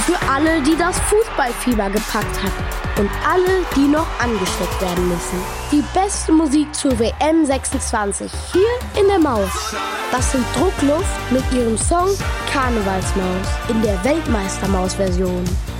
Für alle, die das Fußballfieber gepackt hat. Und alle, die noch angesteckt werden müssen. Die beste Musik zur WM 26 hier in der Maus. Das sind Druckluft mit ihrem Song Karnevalsmaus in der Weltmeistermaus-Version.